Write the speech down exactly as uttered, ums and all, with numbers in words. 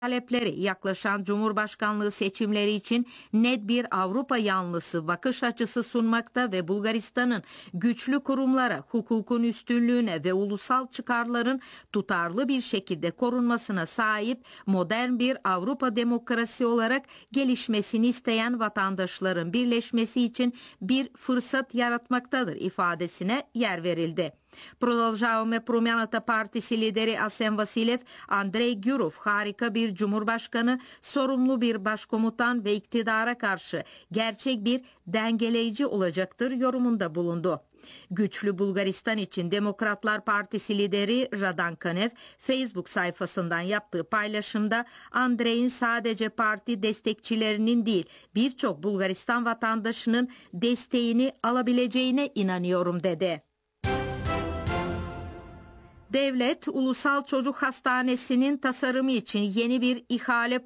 talepleri yaklaşan Cumhurbaşkanlığı seçimleri için net bir Avrupa yanlısı bakış açısı sunmakta ve Bulgaristan'ın güçlü kurumlara, hukukun üstünlüğüne ve ulusal çıkarların tutarlı bir şekilde korunmasına sahip modern bir Avrupa demokrasi olarak gelişmesini isteyen vatandaşların birleşmesi için bir fırsat yaratmaktadır ifadesine yer verildi. Продължаваме Промяната partisi lideri Asen Vasilev, Andrei Gürov harika bir cumhurbaşkanı, sorumlu bir başkomutan ve iktidara karşı gerçek bir dengeleyici olacaktır yorumunda bulundu. Güçlü Bulgaristan için Demokratlar Partisi lideri Radan Kanev, Facebook sayfasından yaptığı paylaşımda Andrei'nin sadece parti destekçilerinin değil birçok Bulgaristan vatandaşının desteğini alabileceğine inanıyorum dedi. Devlet, Ulusal Çocuk Hastanesi'nin tasarımı için yeni bir ihale